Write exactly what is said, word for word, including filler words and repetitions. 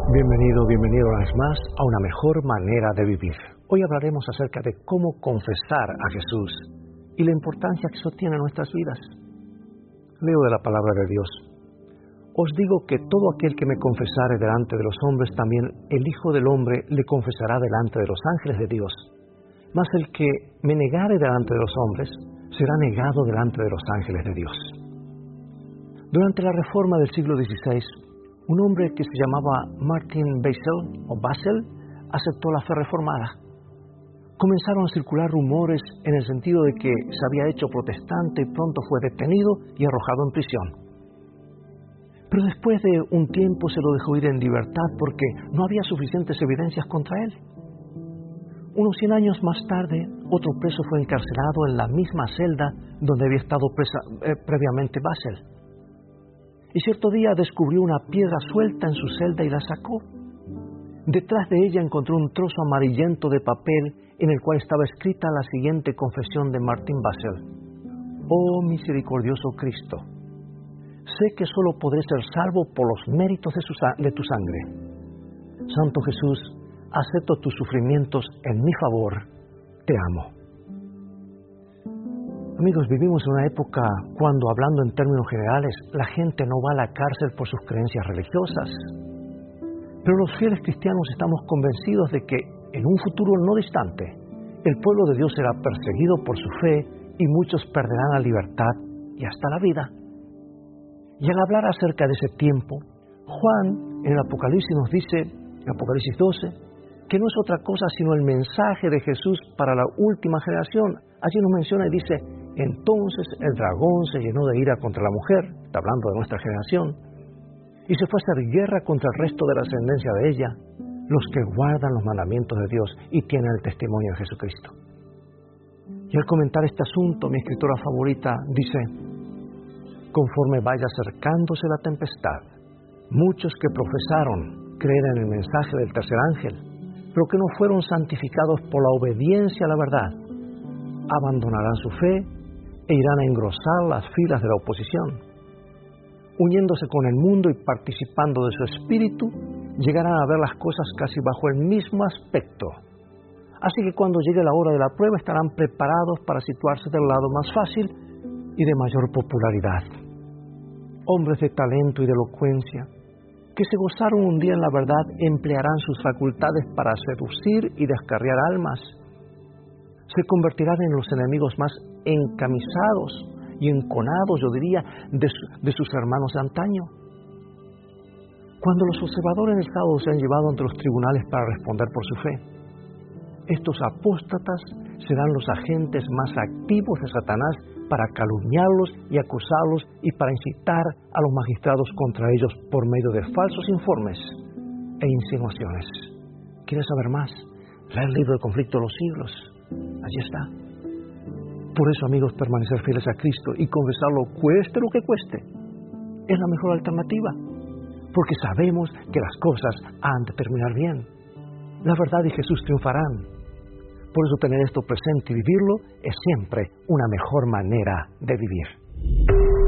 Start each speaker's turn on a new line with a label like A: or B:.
A: Bienvenido, bienvenido una vez más a una mejor manera de vivir. Hoy hablaremos acerca de cómo confesar a Jesús y la importancia que eso tiene en nuestras vidas. Leo de la palabra de Dios. Os digo que todo aquel que me confesare delante de los hombres, también el Hijo del Hombre le confesará delante de los ángeles de Dios. Mas el que me negare delante de los hombres, será negado delante de los ángeles de Dios. Durante la Reforma del siglo dieciséis, un hombre que se llamaba Martin Basel, o Basel, aceptó la fe reformada. Comenzaron a circular rumores en el sentido de que se había hecho protestante y pronto fue detenido y arrojado en prisión. Pero después de un tiempo se lo dejó ir en libertad porque no había suficientes evidencias contra él. Unos cien años más tarde, otro preso fue encarcelado en la misma celda donde había estado presa, eh, previamente Basel. Y cierto día descubrió una piedra suelta en su celda y la sacó. Detrás de ella encontró un trozo amarillento de papel en el cual estaba escrita la siguiente confesión de Martin Basel. Oh misericordioso Cristo, sé que solo podré ser salvo por los méritos de, su, de tu sangre. Santo Jesús, acepto tus sufrimientos en mi favor. Te amo. Amigos, vivimos en una época cuando, hablando en términos generales, la gente no va a la cárcel por sus creencias religiosas. Pero los fieles cristianos estamos convencidos de que, en un futuro no distante, el pueblo de Dios será perseguido por su fe y muchos perderán la libertad y hasta la vida. Y al hablar acerca de ese tiempo, Juan, en el Apocalipsis nos dice, en Apocalipsis doce, que no es otra cosa sino el mensaje de Jesús para la última generación. Allí nos menciona y dice, entonces el dragón se llenó de ira contra la mujer, está hablando de nuestra generación, y se fue a hacer guerra contra el resto de la ascendencia de ella, los que guardan los mandamientos de Dios y tienen el testimonio de Jesucristo. Y al comentar este asunto, mi escritora favorita dice, conforme vaya acercándose la tempestad, muchos que profesaron creer en el mensaje del tercer ángel, pero que no fueron santificados por la obediencia a la verdad, abandonarán su fe e irán a engrosar las filas de la oposición. Uniéndose con el mundo y participando de su espíritu, llegarán a ver las cosas casi bajo el mismo aspecto. Así que cuando llegue la hora de la prueba estarán preparados para situarse del lado más fácil y de mayor popularidad. Hombres de talento y de elocuencia, que se gozaron un día en la verdad, emplearán sus facultades para seducir y descarriar almas. Se convertirán en los enemigos más encamisados y enconados, yo diría, de, su, de sus hermanos de antaño. Cuando los observadores del Estado se han llevado ante los tribunales para responder por su fe, estos apóstatas serán los agentes más activos de Satanás para calumniarlos y acusarlos y para incitar a los magistrados contra ellos por medio de falsos informes e insinuaciones. ¿Quieres saber más? Lee el libro del conflicto de los siglos. Allí está. Por eso, amigos, permanecer fieles a Cristo y confesarlo cueste lo que cueste es la mejor alternativa, porque sabemos que las cosas han de terminar bien. La verdad y Jesús triunfarán. Por eso tener esto presente y vivirlo es siempre una mejor manera de vivir.